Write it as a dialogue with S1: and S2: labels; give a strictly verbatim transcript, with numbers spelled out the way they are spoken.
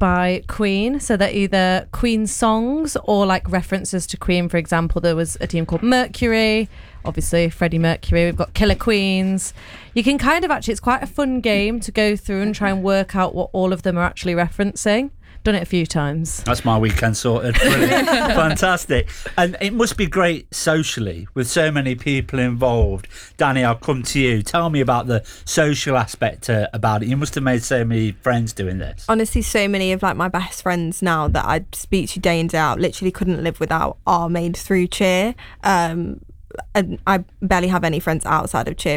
S1: by Queen. So they're either Queen songs or like references to Queen. For example, there was a team called Mercury, obviously Freddie Mercury. We've got Killer Queens. You can kind of actually, it's quite a fun game to go through and try and work out what all of them are actually referencing. Done it a few times.
S2: That's my weekend sorted. Brilliant. Fantastic. And it must be great socially with so many people involved. Danny, I'll come to you. Tell me about the social aspect uh, about it. You must have made so many friends doing this.
S3: Honestly, so many of like my best friends now that I speak to day in day out literally couldn't live without are made through cheer. Um, and I barely have any friends outside of cheer.